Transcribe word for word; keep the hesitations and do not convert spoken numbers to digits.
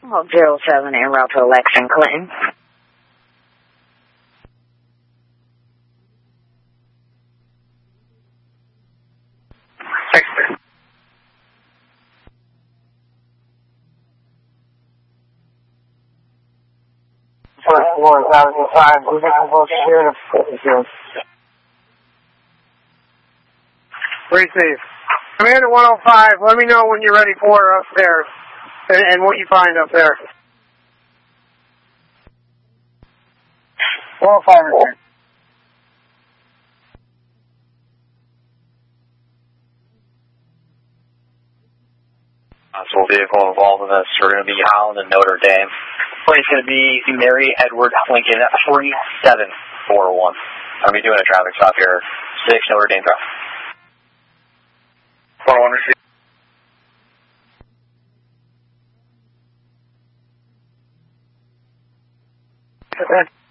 zero seven en route to election, Clinton. Texter. one thousand five, we're going to go here in Very safe. Commander one oh five, let me know when you're ready for upstairs and, and what you find up there. one oh five, return. Possible vehicle involved in this. We're going to be Holland and Notre Dame. Plane's going to be Mary Edward Lincoln three seven four one. I'm going to be doing a traffic stop here. six Notre Dame Drive. one oh one receive. Okay.